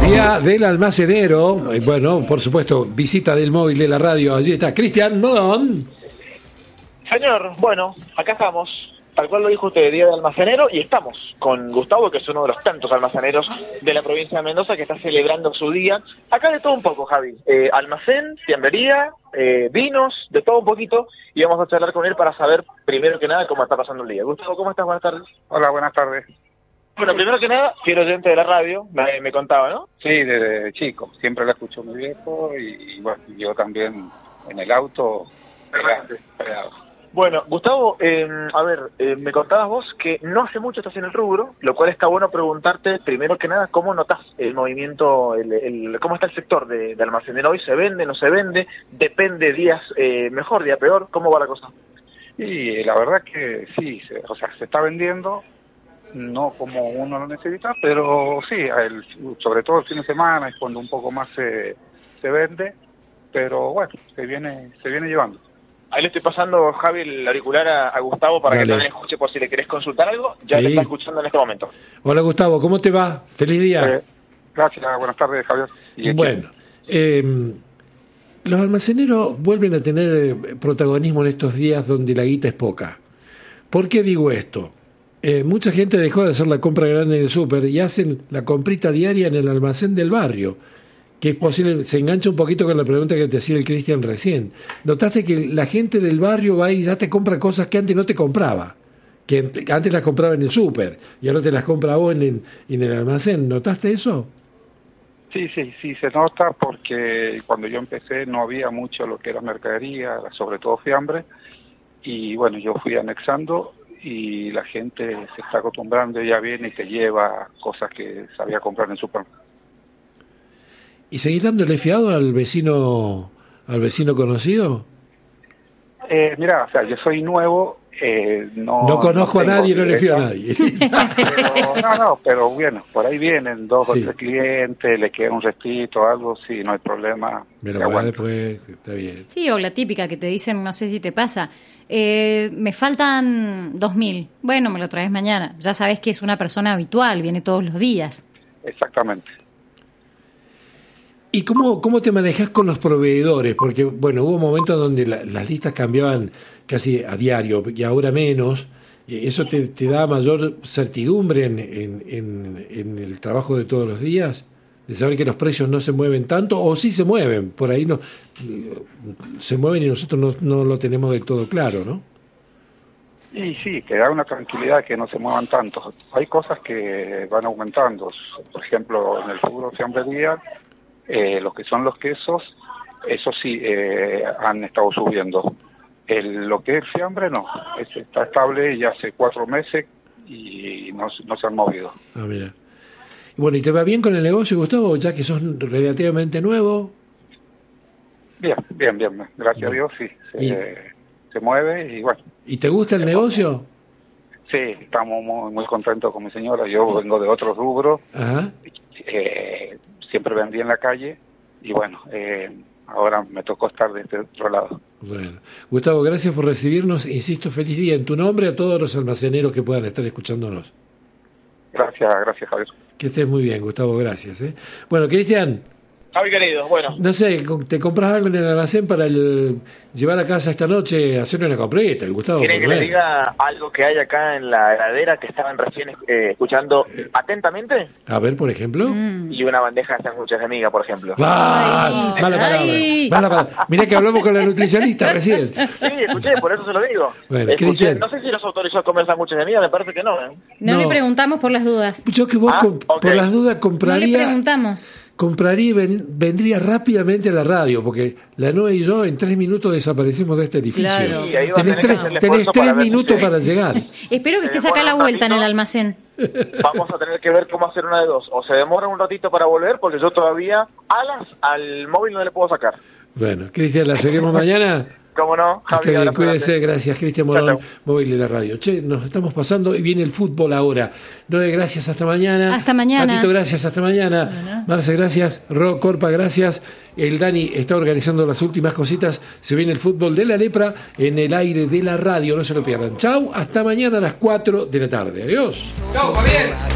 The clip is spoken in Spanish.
Día del almacenero. Bueno, por supuesto, visita del móvil de la radio. Allí está Cristian Nodón. Señor, bueno, acá estamos, tal cual lo dijo usted, Día del Almacenero, y estamos con Gustavo, que es uno de los tantos almaceneros de la provincia de Mendoza que está celebrando su día. Acá de todo un poco, Javi. Almacén, fiambrería, vinos, de todo un poquito, y vamos a charlar con él para saber, primero que nada, cómo está pasando el día. Gustavo, ¿cómo estás? Buenas tardes. Hola, buenas tardes. Bueno, primero que nada, fiel oyente de la radio, me contaba, ¿no? Sí, desde chico, siempre la escucho mi viejo y bueno, yo también en el auto pegado. Bueno, Gustavo, me contabas vos que no hace mucho estás en el rubro, lo cual está bueno preguntarte, primero que nada, ¿cómo notás el movimiento, cómo está el sector de almacenero hoy? ¿Se vende, no se vende? ¿Depende días mejor, día peor? ¿Cómo va la cosa? Y la verdad que sí, se está vendiendo, no como uno lo necesita, pero sí, sobre todo el fin de semana es cuando un poco más se vende, pero bueno, se viene llevando. Ahí le estoy pasando, Javi, el auricular a Gustavo para que también escuche por si le querés consultar algo. Ya te está escuchando en este momento. Hola, Gustavo, ¿cómo te va? Feliz día. Gracias, buenas tardes, Javier. Bueno, los almaceneros vuelven a tener protagonismo en estos días donde la guita es poca. ¿Por qué digo esto? Mucha gente dejó de hacer la compra grande en el súper y hacen la comprita diaria en el almacén del barrio, que es posible, se engancha un poquito con la pregunta que te hacía el Cristian recién. ¿Notaste que la gente del barrio va y ya te compra cosas que antes no te compraba? Que antes las compraba en el súper y ahora te las compra vos en el almacén. ¿Notaste eso? Sí, se nota porque cuando yo empecé no había mucho lo que era mercadería, sobre todo fiambre, y bueno, yo fui anexando y la gente se está acostumbrando, ya viene y te lleva cosas que sabía comprar en el súper. ¿Y seguís dándole fiado al vecino conocido? Mira, o sea, yo soy nuevo, no conozco a nadie, no le fío a nadie. Pero bueno, por ahí vienen 2 o 3 clientes, le queda un restito, algo, sí, no hay problema. Me lo va después, está bien. Sí, o la típica que te dicen, no sé si te pasa, me faltan 2.000, bueno, me lo traes mañana. Ya sabes que es una persona habitual, viene todos los días. Exactamente. ¿Y cómo te manejas con los proveedores? Porque, bueno, hubo momentos donde las listas cambiaban casi a diario y ahora menos. ¿Eso te da mayor certidumbre en el trabajo de todos los días? ¿De saber que los precios no se mueven tanto? ¿O sí se mueven? Por ahí no se mueven y nosotros no lo tenemos del todo claro, ¿no? Y sí, te da una tranquilidad que no se muevan tanto. Hay cosas que van aumentando. Por ejemplo, en el rubro fiambrería, lo que son los quesos, eso sí han estado subiendo. Lo que es fiambre no, está estable ya hace 4 meses y no se han movido. Ah, mira. Bueno, ¿y te va bien con el negocio, Gustavo, ya que sos relativamente nuevo? Bien, gracias a Dios, sí, se mueve y bueno. ¿Y te gusta el negocio? Sí, estamos muy contentos con mi señora. Yo vengo de otro rubro. Ajá. Siempre vendí en la calle y bueno, ahora me tocó estar de este otro lado. Bueno, Gustavo, gracias por recibirnos. Insisto, feliz día en tu nombre a todos los almaceneros que puedan estar escuchándonos. Gracias, Javier. Que estés muy bien, Gustavo, gracias. Bueno, Cristian. Javi, querido, bueno. No sé, ¿te compras algo en el almacén para llevar a casa esta noche, hacer una compreta, el Gustavo? ¿Quieren que le diga algo que hay acá en la heladera que estaban recién escuchando atentamente? A ver, por ejemplo. Y una bandeja de sándwiches de miga, por ejemplo. Mala palabra. Mirá que hablamos con la nutricionista recién. Sí, escuché, por eso se lo digo. Bueno, Cristian. No sé si los autorizó a comer sándwiches de miga, me parece que no. No le preguntamos por las dudas. Yo que vos por las dudas compraría... No le preguntamos. Compraría y vendría rápidamente a la radio, porque la Noe y yo en 3 minutos desaparecemos de este edificio. Claro. Tenés 3 minutos para llegar. Espero que estés acá a la vuelta en el almacén. Vamos a tener que ver cómo hacer una de dos. O se demora un ratito para volver, porque yo todavía al móvil no le puedo sacar. Bueno, Cristian, ¿la seguimos mañana? ¿Cómo no? Javi, bien, cuídese, gracias, Cristian Morón, móvil de la radio. Che, nos estamos pasando y viene el fútbol ahora. Noé, gracias, hasta mañana. Hasta mañana. Patito, gracias, hasta mañana. Bueno. Marce, gracias. Ro, Corpa, gracias. El Dani está organizando las últimas cositas. Se viene el fútbol de la lepra en el aire de la radio, no se lo pierdan. Chau, hasta mañana a las 4 de la tarde. Adiós. Chau, Javier.